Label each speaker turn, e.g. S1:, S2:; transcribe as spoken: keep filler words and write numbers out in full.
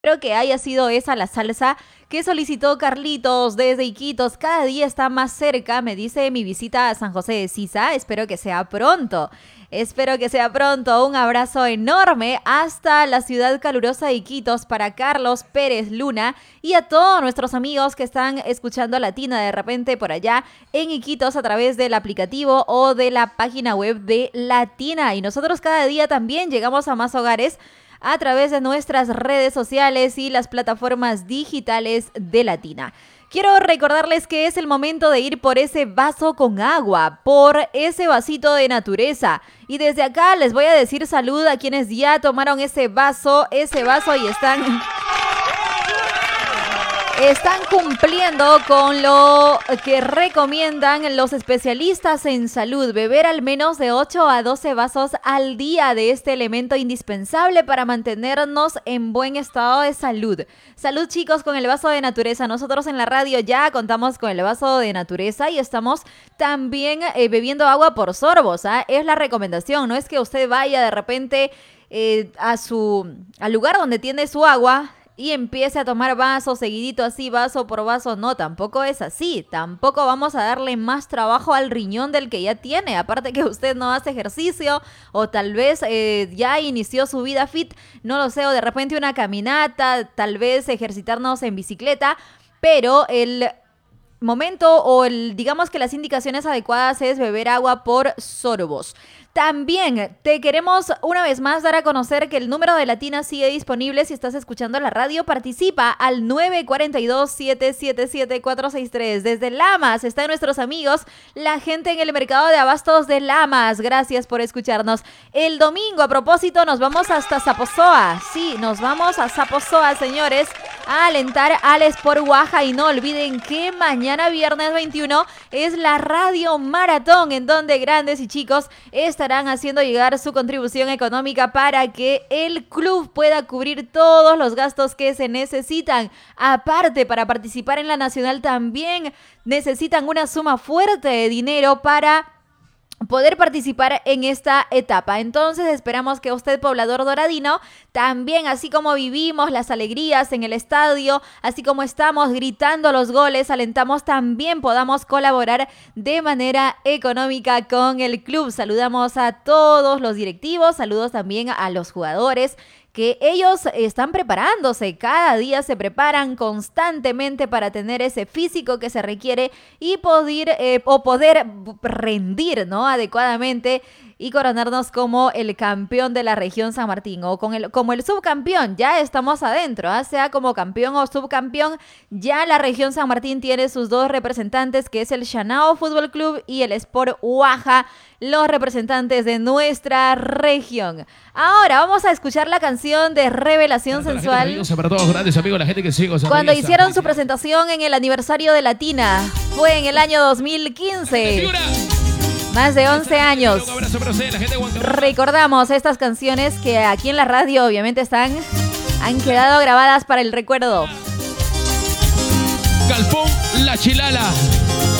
S1: Espero que haya sido esa la salsa que solicitó Carlitos desde Iquitos. Cada día está más cerca, me dice mi visita a San José de Sisa. Espero que sea pronto. Espero que sea pronto. Un abrazo enorme hasta la ciudad calurosa de Iquitos para Carlos Pérez Luna y a todos nuestros amigos que están escuchando Latina de repente por allá en Iquitos a través del aplicativo o de la página web de Latina. Y nosotros cada día también llegamos a más hogares a través de nuestras redes sociales y las plataformas digitales de Latina. Quiero recordarles que es el momento de ir por ese vaso con agua, por ese vasito de naturaleza. Y desde acá les voy a decir salud a quienes ya tomaron ese vaso, ese vaso y están... Están cumpliendo con lo que recomiendan los especialistas en salud, beber al menos de ocho a doce vasos al día de este elemento indispensable para mantenernos en buen estado de salud. Salud, chicos, con el vaso de naturaleza. Nosotros en la radio ya contamos con el vaso de naturaleza y estamos también eh, bebiendo agua por sorbos, ¿eh? Es la recomendación, no es que usted vaya de repente eh, a su, al lugar donde tiene su agua y empiece a tomar vaso seguidito así, vaso por vaso. No, tampoco es así. Tampoco vamos a darle más trabajo al riñón del que ya tiene. Aparte que usted no hace ejercicio o tal vez eh, ya inició su vida fit, no lo sé, o de repente una caminata, tal vez ejercitarnos en bicicleta, pero el momento o el, digamos que las indicaciones adecuadas es beber agua por sorbos. También te queremos una vez más dar a conocer que el número de Latina sigue disponible. Si estás escuchando la radio, participa al nueve cuatro dos, siete siete siete, cuatro seis tres. Desde Lamas están nuestros amigos, la gente en el mercado de abastos de Lamas. Gracias por escucharnos. El domingo, a propósito, nos vamos hasta Zaposoa. Sí, nos vamos a Zaposoa, señores, a alentar al Sport Oaxaca. Y no olviden que mañana viernes veintiuno es la Radio Maratón, en donde grandes y chicos están estarán haciendo llegar su contribución económica para que el club pueda cubrir todos los gastos que se necesitan. Aparte, para participar en la nacional también necesitan una suma fuerte de dinero para poder participar en esta etapa. Entonces esperamos que usted, poblador doradino, también, así como vivimos las alegrías en el estadio, así como estamos gritando los goles, alentamos, también podamos colaborar de manera económica con el club. Saludamos a todos los directivos, saludos también a los jugadores, que ellos están preparándose, cada día se preparan constantemente para tener ese físico que se requiere y poder, eh, o poder rendir, ¿no?, adecuadamente y coronarnos como el campeón de la región San Martín o con el, como el subcampeón. Ya estamos adentro, ¿eh? Sea como campeón o subcampeón, ya la región San Martín tiene sus dos representantes, que es el Shanao Fútbol Club y el Sport Oaxaca, los representantes de nuestra región. Ahora vamos a escuchar la canción de Revelación para Sensual.
S2: La para todos, grandes amigos, la gente que sigue,
S1: cuando hicieron su presentación en el aniversario de Latina, fue en el año dos mil quince. Más de once años. Recordamos estas canciones que aquí en la radio obviamente están, han quedado grabadas para el recuerdo.
S2: Galpón La Chilala.